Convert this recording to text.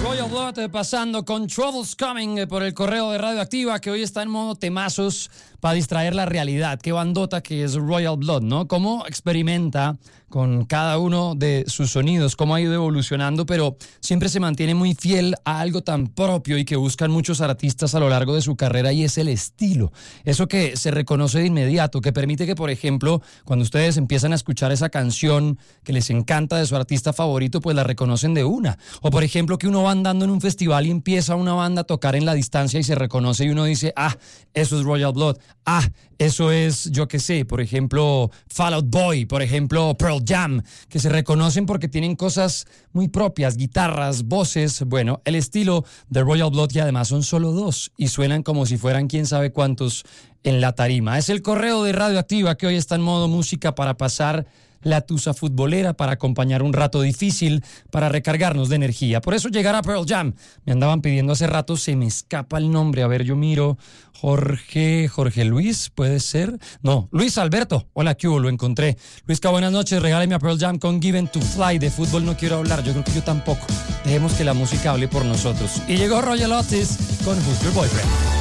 Royal Blood pasando con Troubles Coming por el correo de Radioactiva, que hoy está en modo temazos para distraer la realidad. Qué bandota que es Royal Blood, ¿no? Cómo experimenta con cada uno de sus sonidos, cómo ha ido evolucionando, pero siempre se mantiene muy fiel a algo tan propio y que buscan muchos artistas a lo largo de su carrera, y es el estilo. Eso que se reconoce de inmediato, que permite que, por ejemplo, cuando ustedes empiezan a escuchar esa canción que les encanta de su artista favorito, pues la reconocen de una. O, por ejemplo, que uno va andando en un festival y empieza una banda a tocar en la distancia y se reconoce y uno dice, ah, eso es Royal Blood, ah, eso es, yo qué sé, por ejemplo, Fall Out Boy, por ejemplo, Pearl Jam, que se reconocen porque tienen cosas muy propias, guitarras, voces. Bueno, el estilo de Royal Blood, y además son solo dos y suenan como si fueran quién sabe cuántos en la tarima. Es el correo de Radioactiva, que hoy está en modo música para pasar la tusa futbolera, para acompañar un rato difícil, para recargarnos de energía. Por eso llegará Pearl Jam. Me andaban pidiendo hace rato, se me escapa el nombre. A ver, yo miro. Jorge Luis, ¿puede ser? No, Luis Alberto. Hola, ¿qué hubo? Lo encontré. Luisca, buenas noches. Regáleme a Pearl Jam con Given to Fly. De fútbol no quiero hablar. Yo creo que yo tampoco. Dejemos que la música hable por nosotros. Y llegó Royal Otis con Who's Your Boyfriend.